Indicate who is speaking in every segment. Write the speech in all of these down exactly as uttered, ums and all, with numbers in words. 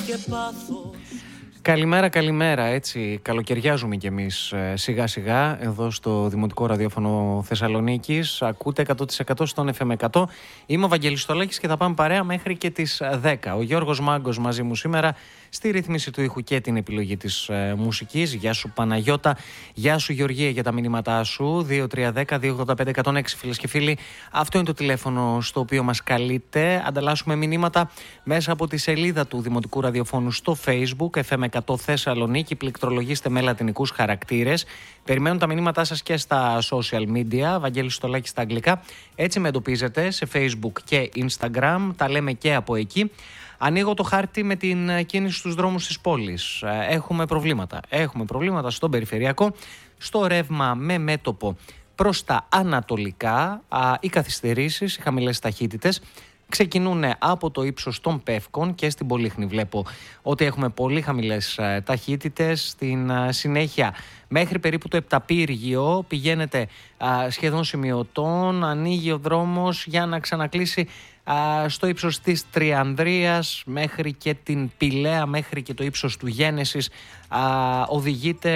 Speaker 1: Καλημέρα, καλημέρα. Έτσι, καλοκαιριάζουμε κι εμείς ε, σιγά σιγά εδώ στο Δημοτικό Ραδιόφωνο Θεσσαλονίκης. Ακούτε εκατό τοις εκατό στον εφ εμ εκατό. Είμαι ο Βαγγέλης Στολάκης και θα πάμε παρέα μέχρι και τις δέκα. Ο Γιώργος Μάγκος μαζί μου σήμερα στη ρύθμιση του ήχου και την επιλογή της ε, μουσικής. Γεια σου Παναγιώτα, γεια σου Γεωργία για τα μηνύματά σου. δύο τρία ένα μηδέν δύο ογδόντα πέντε εκατόν έξι φίλες και φίλοι. Αυτό είναι το τηλέφωνο στο οποίο μας καλείτε. Ανταλλάσσουμε μηνύματα μέσα από τη σελίδα του Δημοτικού Ραδιοφώνου στο Facebook εφ εμ εκατό Θεσσαλονίκη. Πληκτρολογήστε με λατινικούς χαρακτήρες. Περιμένουν τα μηνύματά σας και στα social media. Βαγγέλης Στολάκης στα αγγλικά. Έτσι με εντοπίζετε σε Facebook και Instagram. Τα λέμε και από εκεί. Ανοίγω το χάρτη με την κίνηση στους δρόμους της πόλης. Έχουμε προβλήματα. Έχουμε προβλήματα στον περιφερειακό, στο ρεύμα με μέτωπο προς τα ανατολικά. Οι καθυστερήσεις, οι χαμηλές ταχύτητες ξεκινούν από το ύψος των Πεύκων και στην Πολύχνη. Βλέπω ότι έχουμε πολύ χαμηλές ταχύτητες. Στην συνέχεια μέχρι περίπου το Επταπύργιο πηγαίνετε σχεδόν σημειωτών. Ανοίγει ο δρόμος για να ξανακλείσει στο ύψος της Τριανδρίας μέχρι και την Πηλαία, μέχρι και το ύψος του Γένεσης οδηγείται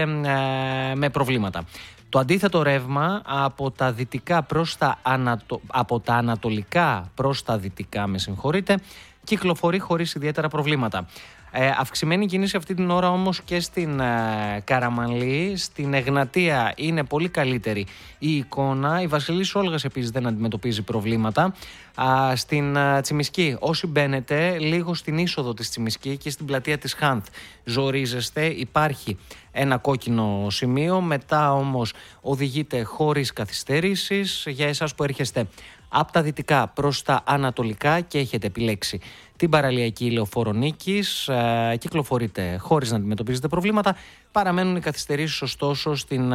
Speaker 1: με προβλήματα. Το αντίθετο ρεύμα από τα δυτικά προς τα, ανατο... από τα ανατολικά προς τα δυτικά, με συγχωρείτε, κυκλοφορεί χωρίς ιδιαίτερα προβλήματα. Ε, αυξημένη κίνηση αυτή την ώρα όμως και στην ε, Καραμανλή, στην Εγνατία είναι πολύ καλύτερη η εικόνα. Η Βασιλής Όλγας επίσης δεν αντιμετωπίζει προβλήματα. Α, στην α, Τσιμισκή, όσοι μπαίνετε λίγο στην είσοδο της Τσιμισκή και στην πλατεία της Χάνθ ζορίζεστε, υπάρχει ένα κόκκινο σημείο, μετά όμως οδηγείτε χωρίς καθυστερήσεις. Για εσάς που έρχεστε από τα δυτικά προς τα ανατολικά και έχετε επιλέξει την παραλιακή λεωφόρο Νίκης, ε, κυκλοφορείτε χωρίς να αντιμετωπίζετε προβλήματα. Παραμένουν οι καθυστερήσεις ωστόσο στην